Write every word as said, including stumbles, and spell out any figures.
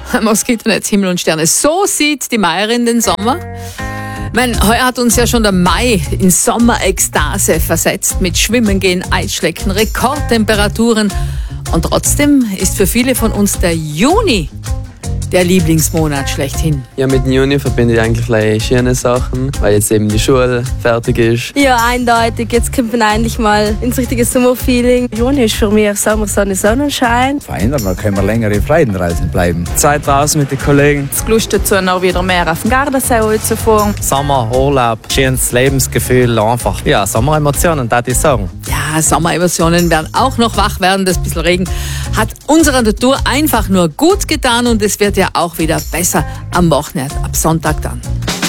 Moskitonetz, Himmel und Sterne. So sieht die Maierin den Sommer. Ich meine, heuer hat uns ja schon der Mai in Sommerekstase versetzt mit Schwimmen gehen, Eisschlecken, Rekordtemperaturen. Und trotzdem ist für viele von uns der Juni der Lieblingsmonat schlechthin. Ja, mit dem Juni verbinde ich eigentlich gleich schöne Sachen, weil jetzt eben die Schule fertig ist. Ja, eindeutig. Jetzt kommt man eigentlich mal ins richtige Sommerfeeling. Juni ist für mich Sommer, Sonne, Sonnenschein. Feiner, da können wir längere Freudenreisen bleiben. Zeit draußen mit den Kollegen. Das Lust dazu, noch wieder mehr auf den Gardasee zu fahren. Sommer, Urlaub, schönes Lebensgefühl, einfach. Ja, Sommeremotionen, das ich sagen. Ja, Sommeremotionen werden auch noch wach werden. Das bisschen Regen hat unserer Natur einfach nur gut getan und es wird ja auch wieder besser am Wochenende, ab Sonntag dann.